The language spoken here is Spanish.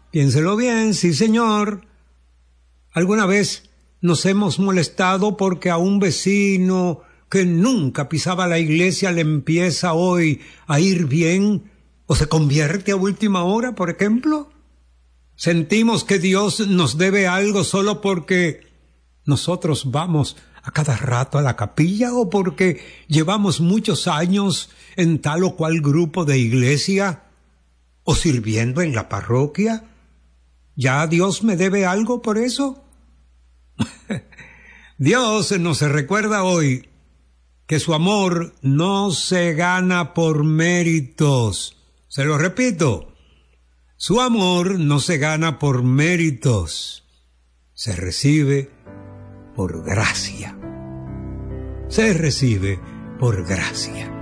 Piénselo bien, sí señor. ¿Alguna vez nos hemos molestado porque a un vecino que nunca pisaba la iglesia le empieza hoy a ir bien o se convierte a última hora, por ejemplo? ¿Sentimos que Dios nos debe algo solo porque nosotros vamos a cada rato a la capilla o porque llevamos muchos años en tal o cual grupo de iglesia o sirviendo en la parroquia? ¿Ya Dios me debe algo por eso? Dios nos recuerda hoy que su amor no se gana por méritos. Se lo repito, su amor no se gana por méritos, se recibe por gracia. Se recibe por gracia.